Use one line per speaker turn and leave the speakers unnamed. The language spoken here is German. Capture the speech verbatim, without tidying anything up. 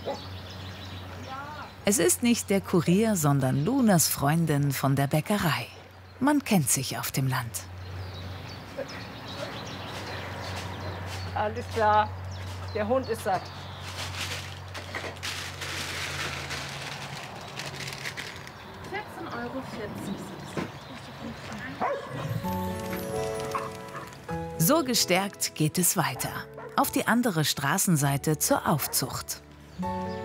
Es ist nicht der Kurier, sondern Lunas Freundin von der Bäckerei. Man kennt sich auf dem Land.
Alles klar, der Hund ist satt.
vierzehn Euro vierzig.
So gestärkt geht es weiter. Auf die andere Straßenseite zur Aufzucht.